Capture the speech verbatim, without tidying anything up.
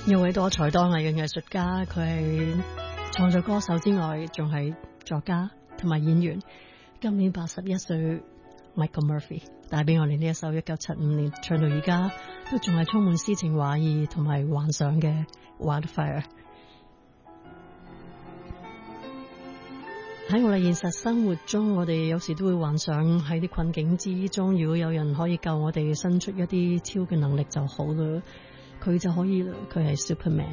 一位多才多藝嘅藝術家，佢係創作歌手之外，仲係作家同埋演員。今年八十一歲 ，Michael Murphy 帶俾我哋呢一首一九七五年唱到而家都仲係充滿詩情畫意同埋幻想嘅 Wildfire。喺我哋現實生活中，我哋有時都會幻想喺啲困境之中，如果有人可以救我哋，伸出一啲超嘅能力就好啦。佢就可以啦，佢係 Superman。